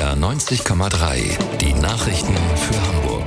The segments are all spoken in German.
NDR 90,3. Die Nachrichten für Hamburg.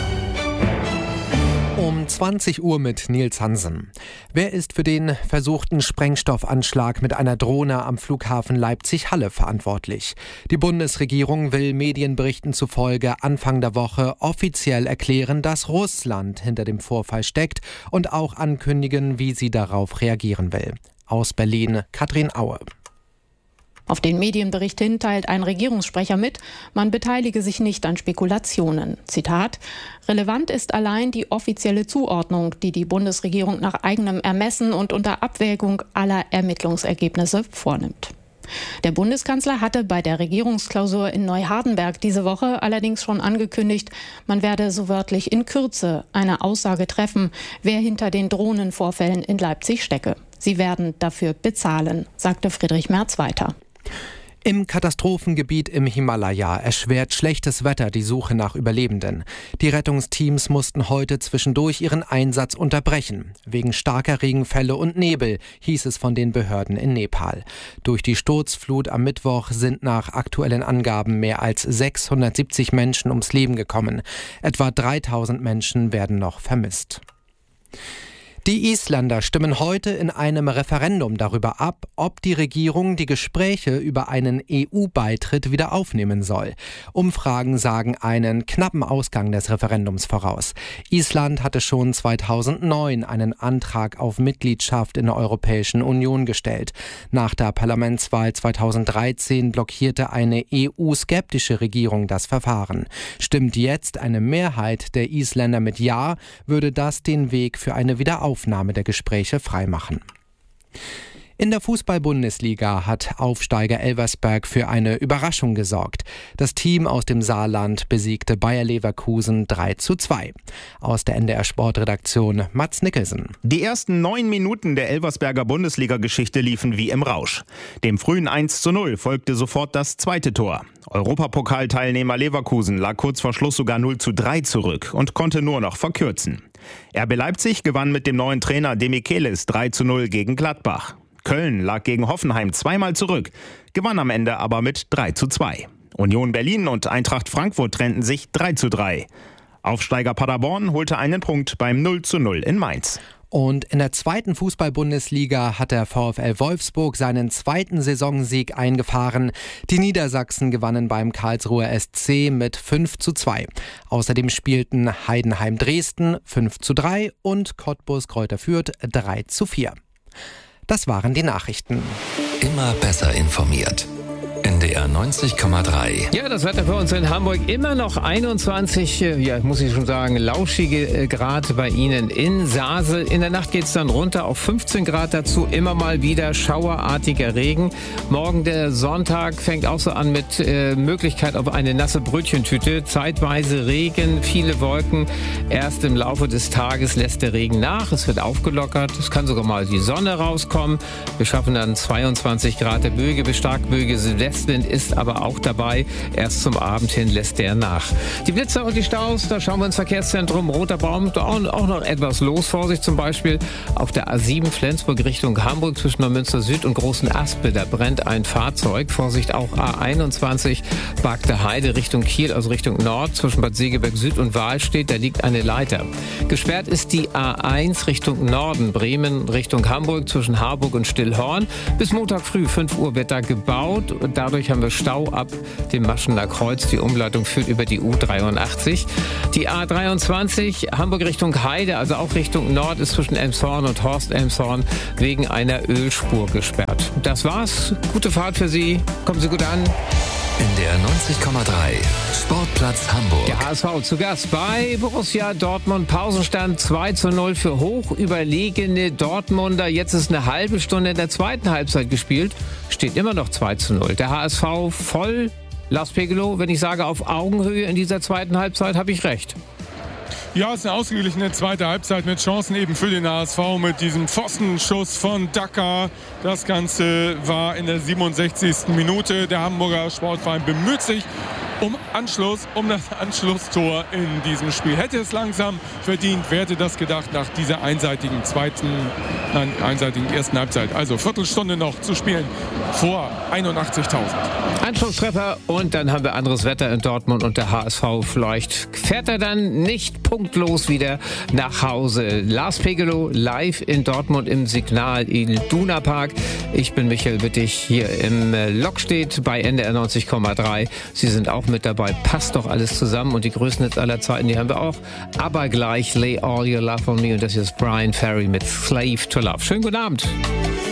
Um 20 Uhr mit Nils Hansen. Wer ist für den versuchten Sprengstoffanschlag mit einer Drohne am Flughafen Leipzig-Halle verantwortlich? Die Bundesregierung will Medienberichten zufolge Anfang der Woche offiziell erklären, dass Russland hinter dem Vorfall steckt und auch ankündigen, wie sie darauf reagieren will. Aus Berlin, Katrin Aue. Auf den Medienbericht hin teilt ein Regierungssprecher mit, man beteilige sich nicht an Spekulationen. Zitat: Relevant ist allein die offizielle Zuordnung, die die Bundesregierung nach eigenem Ermessen und unter Abwägung aller Ermittlungsergebnisse vornimmt. Der Bundeskanzler hatte bei der Regierungsklausur in Neuhardenberg diese Woche allerdings schon angekündigt, man werde so wörtlich in Kürze eine Aussage treffen, wer hinter den Drohnenvorfällen in Leipzig stecke. Sie werden dafür bezahlen, sagte Friedrich Merz weiter. Im Katastrophengebiet im Himalaya erschwert schlechtes Wetter die Suche nach Überlebenden. Die Rettungsteams mussten heute zwischendurch ihren Einsatz unterbrechen. Wegen starker Regenfälle und Nebel, hieß es von den Behörden in Nepal. Durch die Sturzflut am Mittwoch sind nach aktuellen Angaben mehr als 670 Menschen ums Leben gekommen. Etwa 3000 Menschen werden noch vermisst. Die Isländer stimmen heute in einem Referendum darüber ab, ob die Regierung die Gespräche über einen EU-Beitritt wieder aufnehmen soll. Umfragen sagen einen knappen Ausgang des Referendums voraus. Island hatte schon 2009 einen Antrag auf Mitgliedschaft in der Europäischen Union gestellt. Nach der Parlamentswahl 2013 blockierte eine EU-skeptische Regierung das Verfahren. Stimmt jetzt eine Mehrheit der Isländer mit Ja, würde das den Weg für eine Wiederaufnahme der Gespräche freimachen. In der Fußball-Bundesliga hat Aufsteiger Elversberg für eine Überraschung gesorgt. Das Team aus dem Saarland besiegte Bayer Leverkusen 3:2. Aus der NDR Sportredaktion Mats Nicholson. Die ersten 9 Minuten der Elversberger Bundesliga-Geschichte liefen wie im Rausch. Dem frühen 1:0 folgte sofort das zweite Tor. Europapokalteilnehmer Leverkusen lag kurz vor Schluss sogar 0:3 zurück und konnte nur noch verkürzen. RB Leipzig gewann mit dem neuen Trainer Demichelis 3:0 gegen Gladbach. Köln lag gegen Hoffenheim zweimal zurück, gewann am Ende aber mit 3:2. Union Berlin und Eintracht Frankfurt trennten sich 3:3. Aufsteiger Paderborn holte einen Punkt beim 0:0 in Mainz. Und in der zweiten Fußball-Bundesliga hat der VfL Wolfsburg seinen zweiten Saisonsieg eingefahren. Die Niedersachsen gewannen beim Karlsruher SC mit 5:2. Außerdem spielten Heidenheim Dresden 5:3 und Cottbus Greuther Fürth 3:4. Das waren die Nachrichten. Immer besser informiert. NDR 90,3. Ja, das Wetter für uns in Hamburg immer noch 21, muss ich schon sagen, lauschige Grad bei Ihnen in Sasel. In der Nacht geht es dann runter auf 15 Grad, dazu immer mal wieder schauerartiger Regen. Morgen der Sonntag fängt auch so an mit Möglichkeit auf eine nasse Brötchentüte. Zeitweise Regen, viele Wolken. Erst im Laufe des Tages lässt der Regen nach, es wird aufgelockert. Es kann sogar mal die Sonne rauskommen. Wir schaffen dann 22 Grad. Der Böige bis Starkböige Südwestwind ist aber auch dabei. Erst zum Abend hin lässt der nach. Die Blitzer und die Staus, da schauen wir ins Verkehrszentrum Roter Baum. Da auch noch etwas los. Vorsicht zum Beispiel auf der A7 Flensburg Richtung Hamburg zwischen Neumünster Süd und Großen Aspe. Da brennt ein Fahrzeug. Vorsicht auch A21 Bagde Heide Richtung Kiel, also Richtung Nord zwischen Bad Segeberg Süd und Wahlstedt. Da liegt eine Leiter. Gesperrt ist die A1 Richtung Norden, Bremen Richtung Hamburg zwischen Harburg und Stillhorn. Bis Montag früh 5 Uhr wird da gebaut und dadurch haben wir Stau ab dem Maschener Kreuz. Die Umleitung führt über die U83. Die A23 Hamburg Richtung Heide, also auch Richtung Nord, ist zwischen Elmshorn und Horst-Elmshorn wegen einer Ölspur gesperrt. Das war's. Gute Fahrt für Sie. Kommen Sie gut an. NDR 90,3. Sportplatz Hamburg. Der HSV zu Gast bei Borussia Dortmund. Pausenstand 2:0 für hoch überlegene Dortmunder. Jetzt ist eine halbe Stunde in der zweiten Halbzeit gespielt. Steht immer noch 2:0. Der HSV voll. Lars Pegelow, wenn ich sage auf Augenhöhe in dieser zweiten Halbzeit, habe ich recht. Ja, es ist eine ausgeglichene zweite Halbzeit mit Chancen eben für den HSV mit diesem Pfostenschuss von Daka. Das Ganze war in der 67. Minute. Der Hamburger Sportverein bemüht sich um das Anschlusstor in diesem Spiel. Hätte es langsam verdient, wer hätte das gedacht nach dieser einseitigen ersten Halbzeit. Also Viertelstunde noch zu spielen vor 81.000. Anschlusstreffer und dann haben wir anderes Wetter in Dortmund und der HSV. Vielleicht fährt er dann nicht punktlos wieder nach Hause. Lars Pegelow live in Dortmund im Signal Iduna Park. Ich bin Michael Wittig hier im Lokstedt bei NDR 90,3. Sie sind auch mit dabei. Passt doch alles zusammen und die größten Hits aller Zeiten, die haben wir auch. Aber gleich Lay All Your Love on Me und das hier ist Brian Ferry mit Slave to Love. Schönen guten Abend.